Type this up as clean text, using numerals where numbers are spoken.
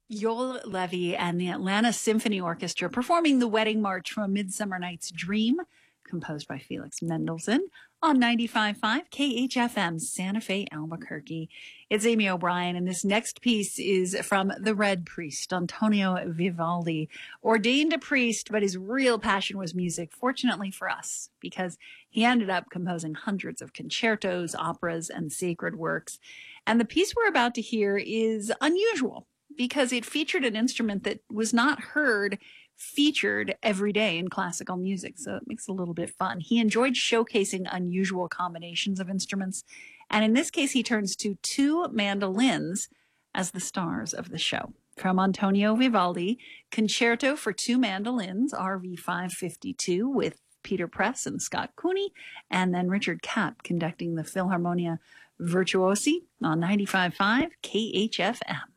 Joel Levy and the Atlanta Symphony Orchestra performing the Wedding March from A Midsummer Night's Dream, composed by Felix Mendelssohn, on 95.5 KHFM, Santa Fe, Albuquerque. It's Amy O'Brien, and this next piece is from the Red Priest, Antonio Vivaldi, ordained a priest, but his real passion was music, fortunately for us, because he ended up composing hundreds of concertos, operas, and sacred works. And the piece we're about to hear is unusual, because it featured an instrument that was not heard featured every day in classical music. So it makes it a little bit fun. He enjoyed showcasing unusual combinations of instruments. And in this case, he turns to two mandolins as the stars of the show. From Antonio Vivaldi, Concerto for Two Mandolins, RV 552, with Peter Press and Scott Cooney, and then Richard Kapp conducting the Philharmonia Virtuosi on 95.5 KHFM.